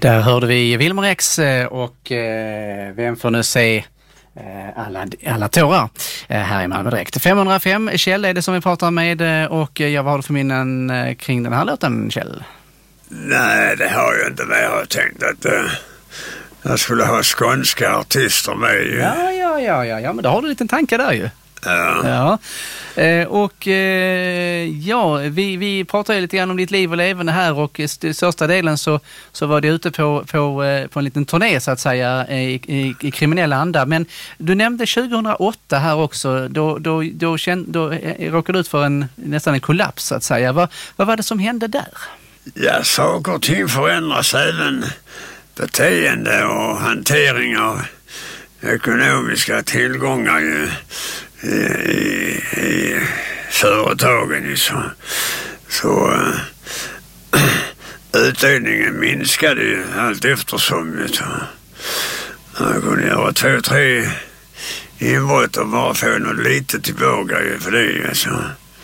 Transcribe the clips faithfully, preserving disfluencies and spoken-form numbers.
Där hörde vi Wilmer X och eh, vem får nu se eh, alla, alla tårar eh, här i Malmö Direkt. femhundrafem, Kjell är det som vi pratar med och jag var för minnen eh, kring den här låten, Kjell. Nej, det har jag inte med. Jag har tänkt att eh, jag skulle ha skånska artister med ju. Ja, ja, ja, ja, ja, men då har du en liten tanke där ju. Ja. Ja. Eh, och eh, ja, vi, vi pratar ju lite grann om ditt liv och levande här och i största delen så, så var du ute på, på, på en liten turné så att säga i, i, i kriminella anda. Men du nämnde tjugohundraåtta här också, då, då, då, känd, då råkade du ut för en, nästan en kollaps så att säga. Vad, vad var det som hände där? Ja, saker och ting förändras, även beteende och hantering av ekonomiska tillgångar ju. I, i, i företagen så, så äh, utdelningen minskade ju allt eftersom ju, så. Man kunde göra två, tre inbrott och bara få något lite tillbaka ju för det ju, så.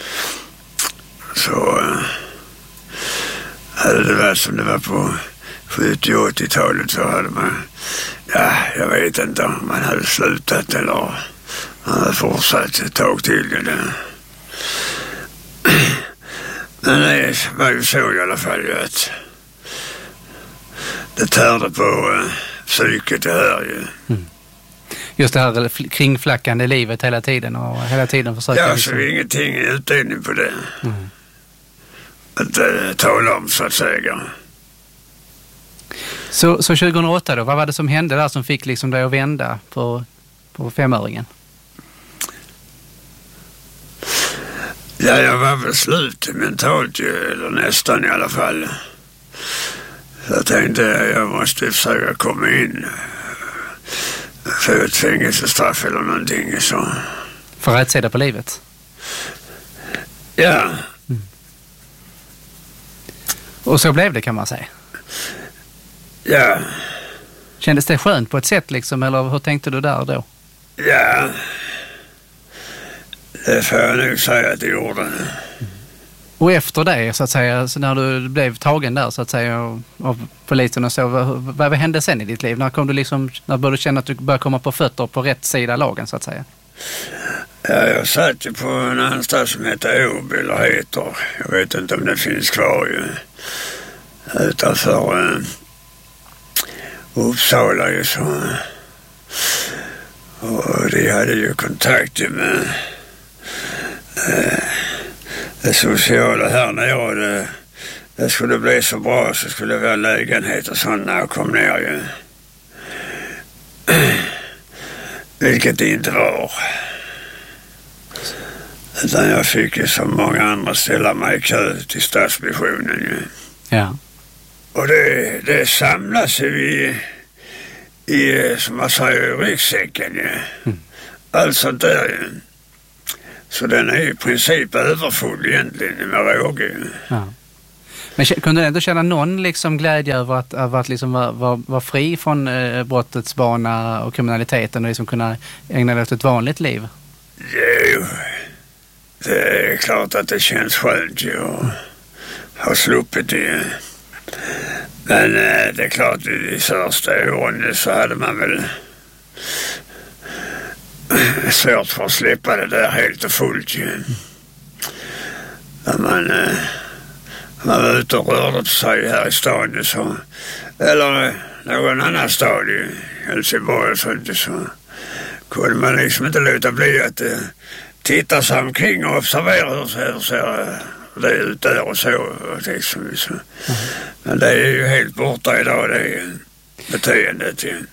Så äh, hade det varit som det var på sjuttio- och åttiotalet så hade man, ja, jag vet inte om man hade slutat eller han hade fortsatt ett tag till det. Men det var ju så i alla fall ju att det tärde på uh, psyket det här ju. Mm. Just det här kringflackande livet hela tiden och hela tiden försöka... Ja, liksom... så ingenting utdelning på det. Mm. Att uh, tala om så att säga. Så, så tjugohundraåtta då, vad var det som hände där som fick liksom dig att vända på, på femöringen? Ja, jag var väl slut mentalt ju, eller nästan i alla fall. Så jag tänkte jag måste försöka komma in för ett fängelsestraff eller någonting så. För att rättsida på livet? Ja. Mm. Och så blev det kan man säga. Ja. Kändes det skönt på ett sätt liksom, eller hur tänkte du där då? Ja. Det får jag nog säga att det gjorde. Mm. Och efter det så att säga, så när du blev tagen där så att säga av, av polisen och så, vad, vad hände sen i ditt liv? När kom du liksom, när började du känna att du började komma på fötter på rätt sida lagen så att säga? Ja, jag satt ju på en anstalt som heter Åby eller heter. Jag vet inte om det finns kvar ju. Utanför uh, Uppsala ju så. Och de hade ju kontakt med uh, det sociala här när jag det, det skulle bli så bra så skulle det vara lägenhet och sånt när jag kom ner ju. Vilket det inte var. Utan jag fick ju som många andra ställa mig i kö till Stadsmissionen ju. Ja. Och det, det samlas ju i, i, som man säger, i ryggsäcken ju. Mm. Allt sånt där ju. Så den är i princip överfull egentligen med råge. Ja. Men kunde du ändå känna någon liksom glädje över att, över att liksom vara, vara, vara fri från eh, brottets bana och kriminaliteten och liksom kunna ägna dig åt ett vanligt liv? Jo, det är klart att det känns skönt ju att ha sluppit det. Men eh, det är klart i de första åren så hade man väl svårt för att släppa det där helt och fullt ju. När man, eh, man var ute och rörde på sig här i staden så, eller någon annan stad i Helsingborg och sånt, så kunde man liksom inte låta bli att eh, titta sig omkring och observera hur ser, ser det ut där och så. Och liksom, så. Mm. Men det är ju helt borta idag, det är beteendet ju.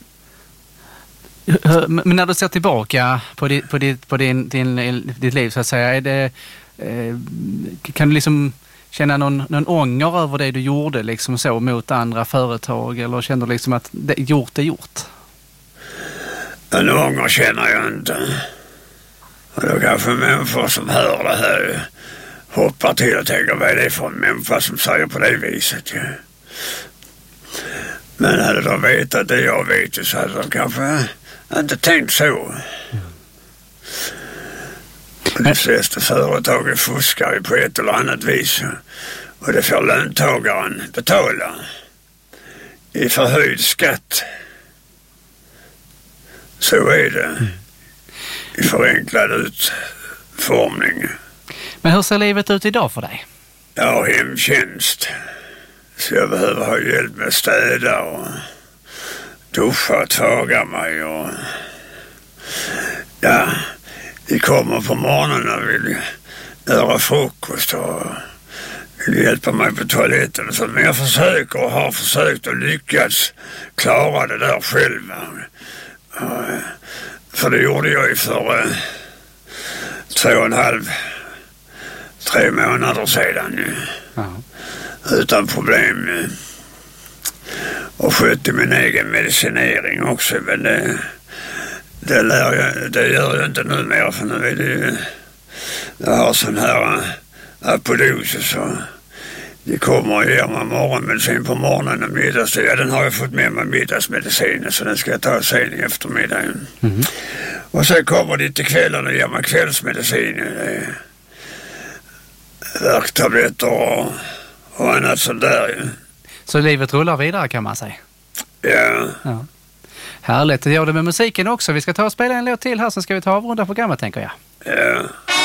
Men när du ser tillbaka på ditt, på ditt, på din, din, ditt liv så att säga, är det, eh, kan du liksom känna någon, någon ånger över det du gjorde liksom så mot andra företag, eller känner du liksom att det, gjort är gjort? En ånger känner jag inte. Och då kanske människor som hör det här hoppar till och tänker, vad är det för en människa som säger på det viset ju. Men hade de vetat det jag vet så hade de kanske inte tänkt så. Mm. De flesta företag fuskar på ett eller annat vis och det får löntagaren betala. i förhöjd skatt. Så är det. Mm. I förenklad utformning. Men hur ser livet ut idag för dig? Jag har hemtjänst. Så jag behöver ha hjälp med städa och duscha och tvätta mig. Och ja, vi kommer på morgonen och vill göra frukost och vill hjälpa mig på toaletten. Så, men jag försöker och har försökt och lyckats klara det där själv. Och, för det gjorde jag ju för eh, två och en halv, tre månader sedan nu. Ja. Utan problem. Och skötte min egen medicinering också. Men det, det, lär jag, det gör jag inte nu mer, för nu är det ju, jag har sån här apodosis och det kommer och ger mig morgonmedicin på morgonen och middags. Ja, den har jag fått med mig middagsmedicinen, så den ska jag ta sen i eftermiddagen. Mm. Och sen kommer det till kvällen och ger mig kvällsmedicin. Värktabletter och, och annat sånt där. Så livet rullar vidare, kan man säga? Ja. Ja. Härligt, det gör det med musiken också. Vi ska ta och spela en låt till här, så ska vi ta avrunda programmet, tänker jag. Ja.